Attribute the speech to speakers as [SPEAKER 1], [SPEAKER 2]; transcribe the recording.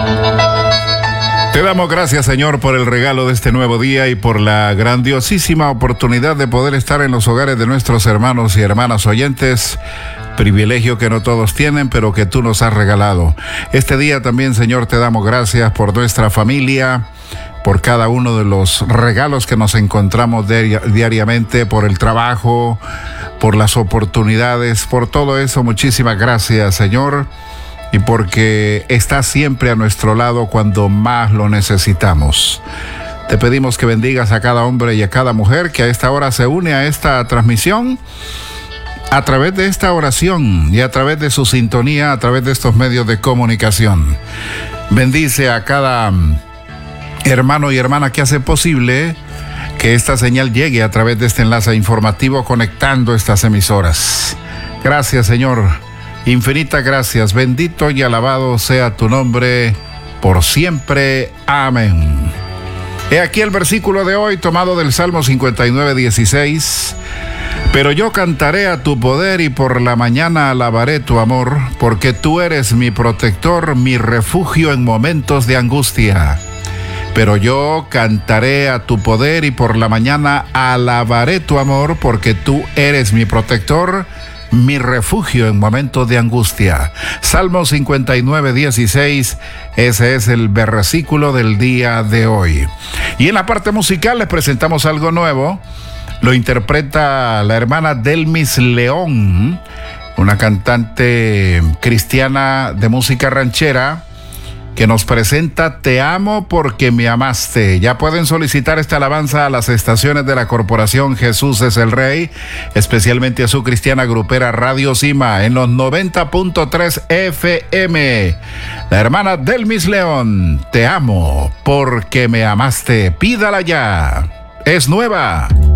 [SPEAKER 1] Te damos gracias, Señor, por el regalo de este nuevo día y por la grandiosísima oportunidad de poder estar en los hogares de nuestros hermanos y hermanas oyentes. Privilegio que no todos tienen, pero que tú nos has regalado. Este día también, Señor, te damos gracias por nuestra familia, por cada uno de los regalos que nos encontramos diariamente, por el trabajo, por las oportunidades, por todo eso. Muchísimas gracias, Señor. Y porque estás siempre a nuestro lado cuando más lo necesitamos. Te pedimos que bendigas a cada hombre y a cada mujer que a esta hora se une a esta transmisión, a través de esta oración y a través de su sintonía, a través de estos medios de comunicación. Bendice a cada hermano y hermana que hace posible que esta señal llegue a través de este enlace informativo conectando estas emisoras. Gracias, Señor. Infinitas gracias, bendito y alabado sea tu nombre por siempre. Amén. He aquí el versículo de hoy tomado del Salmo 59:16. Pero yo cantaré a tu poder y por la mañana alabaré tu amor, porque tú eres mi protector, mi refugio en momentos de angustia. Pero yo cantaré a tu poder y por la mañana alabaré tu amor, porque tú eres mi protector, mi refugio en momentos de angustia. Salmo 59:16, ese es el versículo del día de hoy. Y en la parte musical les presentamos algo nuevo. Lo interpreta la hermana Delmis León, una cantante cristiana de música ranchera, que nos presenta Te amo porque me amaste. Ya pueden solicitar esta alabanza a las estaciones de la Corporación Jesús es el Rey, especialmente a su cristiana grupera Radio Cima en los 90.3 FM. La hermana Delmis León, Te amo porque me amaste. Pídala ya. Es nueva.